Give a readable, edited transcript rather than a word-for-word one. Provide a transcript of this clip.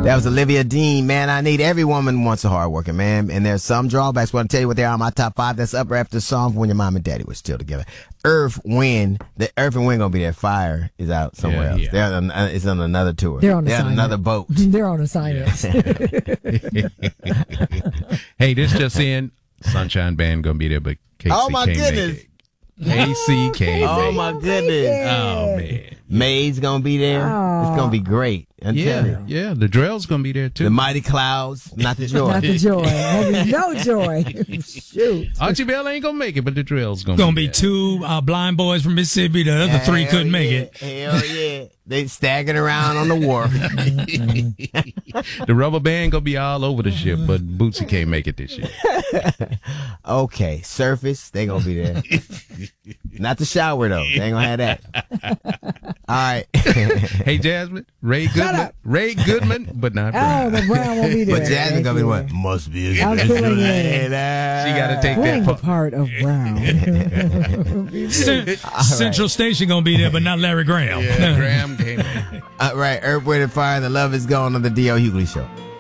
That was Olivia Dean, man. I need every woman wants a hard working man. And there's some drawbacks. Want to tell you what they are on my top 5. That's up after the song from When Your Mom and Daddy were still together. Earth, Wind. The Earth and Wind gonna be there. Fire is out somewhere else. Yeah. It's on another tour. They're on another boat. They're on assignment. Hey, this just in. Sunshine Band gonna be there, but Casey oh my can't goodness. make it. KCK. Oh my goodness. Oh man. May's gonna be there. Oh. It's gonna be great. I'm telling you. Yeah. The Drell's gonna be there too. The Mighty Clouds, not the Joy. Not the Joy. There'll be no joy. Shoot. Archie Bell ain't gonna make it, but the Drell's gonna be there. 2 blind boys from Mississippi. The other 3 couldn't make it. Hell yeah. They staggering around on the wharf. The rubber band gonna be all over the ship, but Bootsy can't make it this year. Okay, Surface, they gonna be there. Not the shower though. They ain't gonna have that. All right. Hey Jasmine, Ray Goodman, but not Brown. Oh, but Brown won't be there. But Jasmine gonna be what? Must be a I'm good feeling lady. She gotta take Playing that the part of Brown. Central Station gonna be there, but not Larry Graham. Yeah, Graham came in. Right, Earth, Wind, and Fire, and the Love Is Gone on the D.L. Hughley Show.